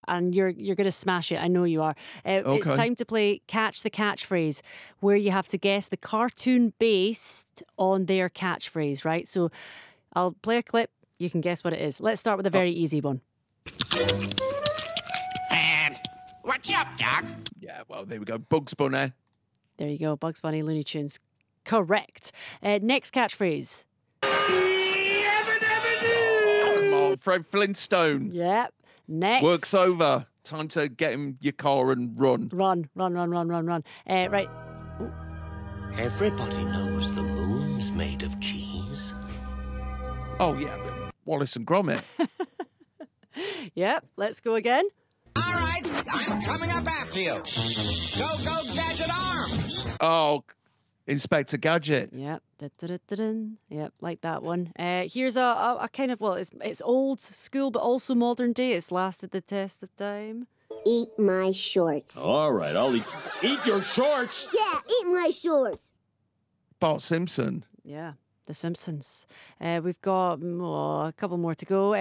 and you're going to smash it. I know you are. It's time to play Catch the Catchphrase, where you have to guess the cartoon based on their catchphrase, right? So I'll play a clip. You can guess what it is. Let's start with a very easy one. What's up, Doc? Yeah, well, there we go. Bugs Bunny. There you go. Bugs Bunny, Looney Tunes. Correct. Next catchphrase. Oh, come on. Fred Flintstone. Yep. Next. Work's over. Time to get in your car and run. Run. Right. Everybody knows the moon's made of cheese. Oh, yeah. Wallace and Gromit. Yep. Let's go again. All right, I'm coming up after you. Go, Gadget Arms! Oh, Inspector Gadget. Yep. Da-da-da-da-dun. Yep, like that one. Here's a kind of, well, it's old school, but also modern day. It's lasted the test of time. Eat my shorts. All right, I'll eat your shorts. Yeah, eat my shorts. Bart Simpson. Yeah, The Simpsons. We've got a couple more to go.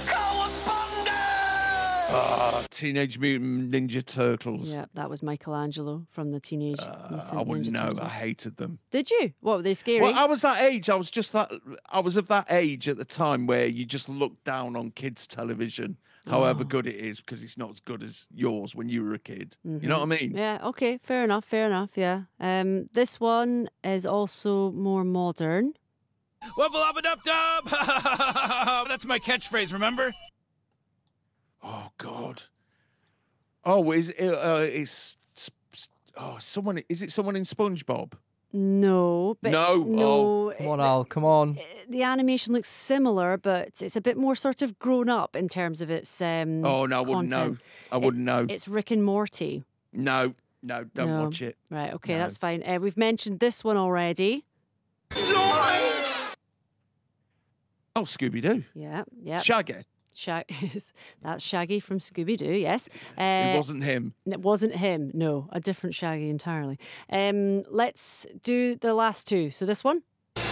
Teenage Mutant Ninja Turtles. Yeah, that was Michelangelo from the Teenage Mutant I wouldn't Ninja know. Turtles. I hated them. Did you? What, were they scary? Well, I was that age. I was of that age at the time where you just looked down on kids' television, however good it is, because it's not as good as yours when you were a kid. You know what I mean? Yeah, okay, fair enough, yeah. This one is also more modern. Wubble up and up dub. That's my catchphrase. Remember? Oh God. Oh, it's someone? Is it someone in SpongeBob? No, but No. no. Oh, come on, Al, come on. The animation looks similar, but it's a bit more sort of grown up in terms of its Oh no, I wouldn't know. I wouldn't know. It's Rick and Morty. No, don't watch it. Right, okay, No. that's fine. We've mentioned this one already. Oh, Scooby-Doo. Yeah. Shaggy. That's Shaggy from Scooby-Doo, yes. It wasn't him. It wasn't him, no. A different Shaggy entirely. Let's do the last two. So this one.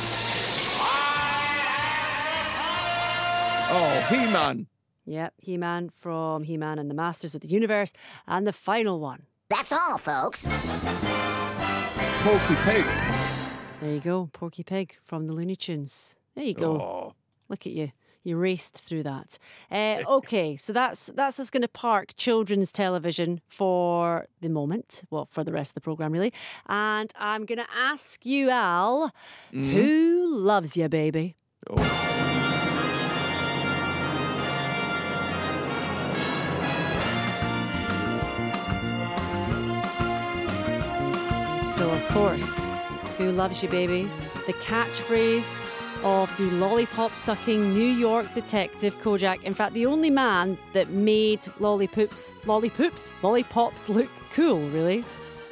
Oh, He-Man. Yep, He-Man from He-Man and the Masters of the Universe. And the final one. That's all, folks. Porky Pig. There you go, Porky Pig from the Looney Tunes. There you go. Oh. Look at you. You raced through that. Okay, so that's us going to park children's television for the moment. Well, for the rest of the programme, really. And I'm going to ask you, Al, who loves you, baby? Oh. So, of course, who loves you, baby? The catchphrase of the lollipop-sucking New York detective Kojak. In fact, the only man that made lollipops look cool, really.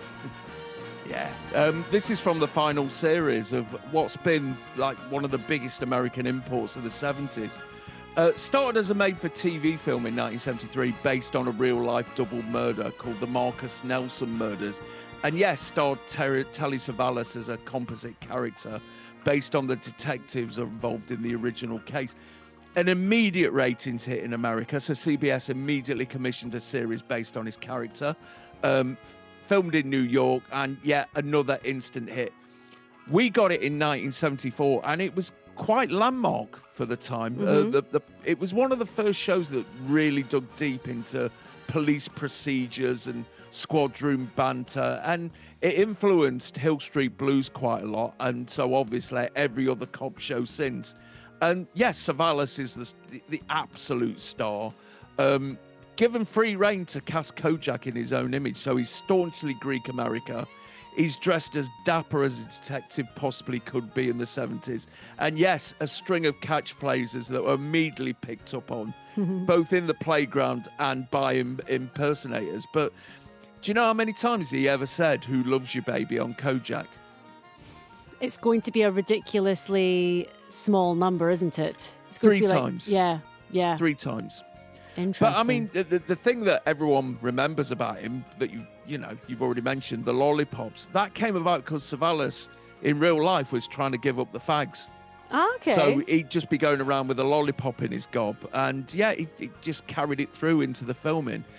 Yeah. This is from the final series of what's been like one of the biggest American imports of the 70s. Started as a made-for-TV film in 1973 based on a real-life double murder called the Marcus Nelson Murders. And yes, starred Telly Savalas as a composite character based on the detectives involved in the original case. An immediate ratings hit in America, so CBS immediately commissioned a series based on his character, filmed in New York, and yet another instant hit. We got it in 1974, and it was quite landmark for the time. It was one of the first shows that really dug deep into police procedures and squad room banter, and it influenced Hill Street Blues quite a lot, and so obviously every other cop show since. And yes, Savalas is the absolute star. Given free rein to cast Kojak in his own image, so he's staunchly Greek America. He's dressed as dapper as a detective possibly could be in the 70s. And yes, a string of catchphrases that were immediately picked up on, both in the playground and by impersonators. But do you know how many times he ever said, "Who loves you, baby," on Kojak? It's going to be a ridiculously small number, isn't it? It's going Three to be times. Like, yeah. 3 times. Interesting. But I mean, the thing that everyone remembers about him that you've already mentioned, the lollipops, that came about because Savalas in real life was trying to give up the fags. Okay. So he'd just be going around with a lollipop in his gob, and yeah, he just carried it through into the filming.